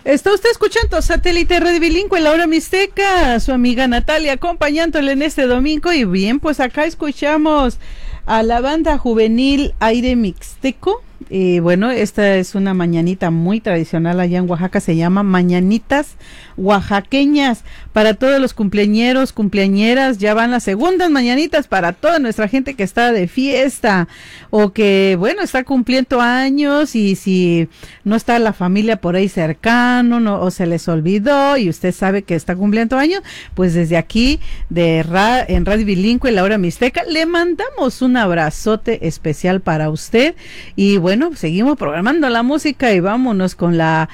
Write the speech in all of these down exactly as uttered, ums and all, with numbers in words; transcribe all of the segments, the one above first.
Está usted escuchando Satélite Red Bilingüe, la hora mixteca, su amiga Natalia acompañándole en este domingo. Y bien, pues acá escuchamos a la banda juvenil Aire Mixteco. Y bueno, esta es una mañanita muy tradicional allá en Oaxaca, se llama Mañanitas Oaxaqueñas. Para todos los cumpleañeros, cumpleañeras, ya van las segundas mañanitas para toda nuestra gente que está de fiesta o que, bueno, está cumpliendo años, y si no está la familia por ahí cercano, no, o se les olvidó y usted sabe que está cumpliendo años, pues desde aquí de Ra, en Radio Bilingüe, la hora mixteca, le mandamos un abrazote especial para usted. Y bueno, seguimos programando la música y vámonos con la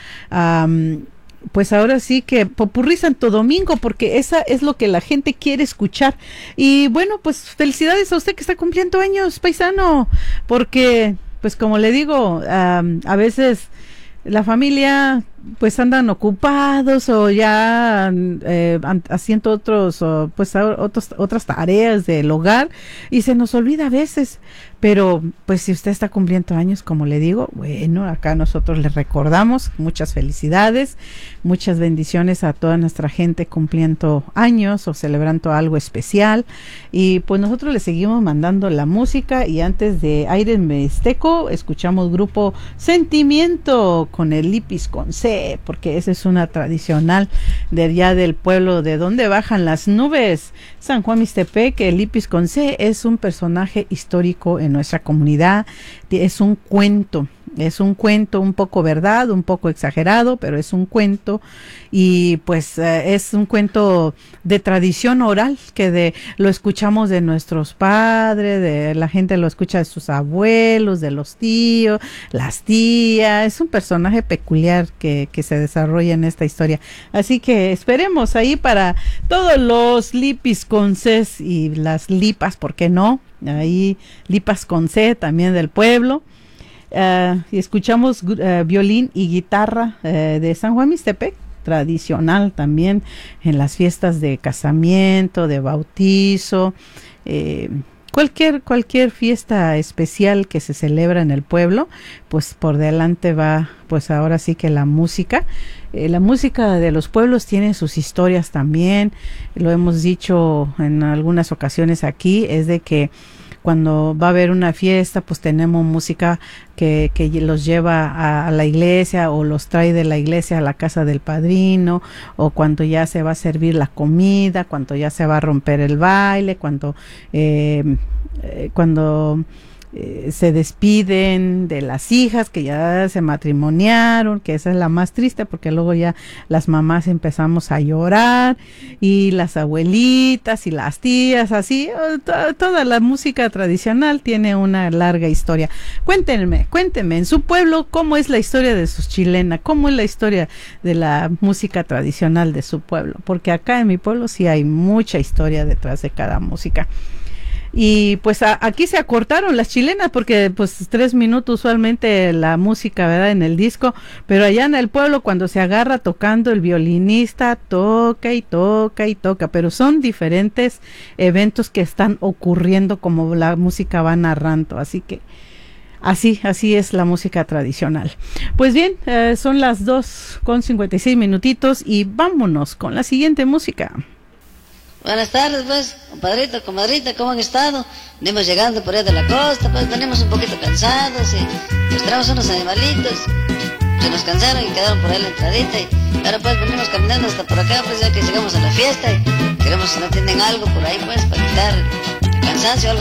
um, pues ahora sí que Popurrí Santo Domingo, porque esa es lo que la gente quiere escuchar. Y bueno, pues felicidades a usted que está cumpliendo años, paisano, porque pues como le digo, um, a veces la familia pues andan ocupados o ya eh, haciendo otros o, pues otros, otras tareas del hogar, y se nos olvida a veces. Pero pues si usted está cumpliendo años, como le digo, bueno, acá nosotros le recordamos muchas felicidades, muchas bendiciones a toda nuestra gente cumpliendo años o celebrando algo especial. Y pues nosotros le seguimos mandando la música, y antes de Aire Mixteco escuchamos grupo Sentimiento con el Lipis con C, porque esa es una tradicional de allá del pueblo de donde bajan las nubes, San Juan Mixtepec. El Lipis con C es un personaje histórico en nuestra comunidad, es un cuento, es un cuento un poco verdad, un poco exagerado, pero es un cuento. Y pues eh, es un cuento de tradición oral, que de lo escuchamos de nuestros padres, de la gente lo escucha de sus abuelos, de los tíos, las tías. Es un personaje peculiar que, que se desarrolla en esta historia, así que esperemos ahí para todos los lipis con C y las lipas, ¿por qué no? Ahí lipas con C también del pueblo. Uh, y escuchamos uh, violín y guitarra uh, de San Juan Mixtepec, tradicional también en las fiestas de casamiento, de bautizo, eh, cualquier cualquier fiesta especial que se celebra en el pueblo, pues por delante va, pues ahora sí que la música. Eh, la música de los pueblos tiene sus historias también, lo hemos dicho en algunas ocasiones aquí, es de que cuando va a haber una fiesta, pues tenemos música que, que los lleva a, a la iglesia, o los trae de la iglesia a la casa del padrino, o cuando ya se va a servir la comida, cuando ya se va a romper el baile, cuando eh, eh, cuando eh, se despiden de las hijas que ya se matrimoniaron, que esa es la más triste, porque luego ya las mamás empezamos a llorar, y las abuelitas y las tías, así, to- toda la música tradicional tiene una larga historia. Cuéntenme, cuéntenme en su pueblo cómo es la historia de sus chilenas, cómo es la historia de la música tradicional de su pueblo, porque acá en mi pueblo sí hay mucha historia detrás de cada música. Y pues a, aquí se acortaron las chilenas, porque pues tres minutos usualmente la música, ¿verdad?, en el disco, pero allá en el pueblo cuando se agarra tocando, el violinista toca y toca y toca, pero son diferentes eventos que están ocurriendo como la música va narrando, así que así, así es la música tradicional. Pues bien, eh, son las dos con cincuenta y seis minutitos y vámonos con la siguiente música. Buenas tardes, pues, compadrito, comadrita, ¿cómo han estado? Venimos llegando por ahí de la costa, pues venimos un poquito cansados y nos traemos unos animalitos que nos cansaron y quedaron por ahí en la entradita, y ahora pues venimos caminando hasta por acá, pues ya que llegamos a la fiesta y queremos si no tienen algo por ahí, pues, para quitar el cansancio o algo